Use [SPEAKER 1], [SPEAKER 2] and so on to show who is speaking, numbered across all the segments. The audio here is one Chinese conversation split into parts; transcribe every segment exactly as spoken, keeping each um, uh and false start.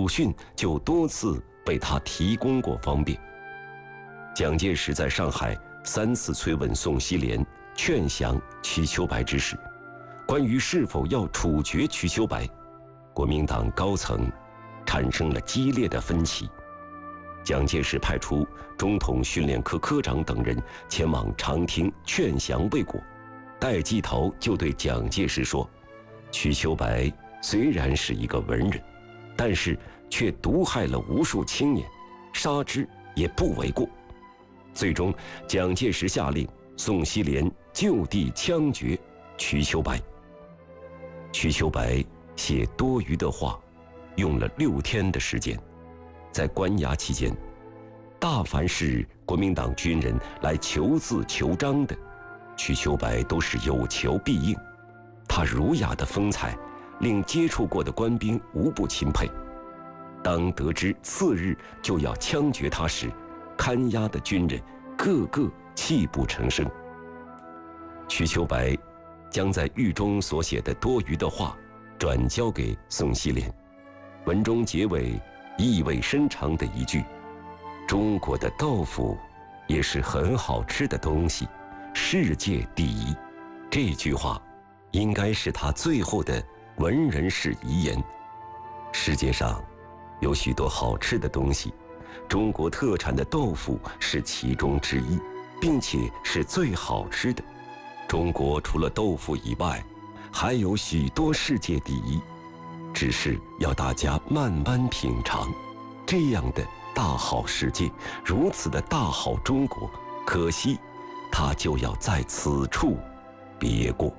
[SPEAKER 1] 鲁迅就多次为他提供过方便。蒋介石在上海三次催问宋希濂劝降瞿秋白之时，关于是否要处决瞿秋白，国民党高层产生了激烈的分歧。蒋介石派出中统训练科科长等人前往长汀劝降未果，戴季陶就对蒋介石说：“瞿秋白虽然是一个文人，但是却毒害了无数青年，杀之也不为过。”最终，蒋介石下令宋希濂就地枪决瞿秋白。瞿秋白写多余的话，用了六天的时间。在关押期间，大凡是国民党军人来求字求章的，瞿秋白都是有求必应。他儒雅的风采令接触过的官兵无不钦佩。当得知次日就要枪决他时，看押的军人个个泣不成声。瞿秋白将在狱中所写的多余的话转交给宋希濂，文中结尾意味深长的一句：“中国的豆腐也是很好吃的东西，世界第一。”这句话应该是他最后的文人式遗言。世界上有许多好吃的东西，中国特产的豆腐是其中之一，并且是最好吃的。中国除了豆腐以外，还有许多世界第一，只是要大家慢慢品尝。这样的大好世界，如此的大好中国，可惜它就要在此处别过。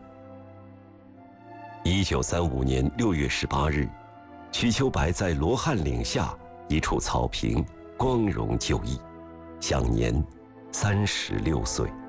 [SPEAKER 1] 一九三五年六月十八日，瞿秋白在罗汉岭下一处草坪光荣就义，享年三十六岁。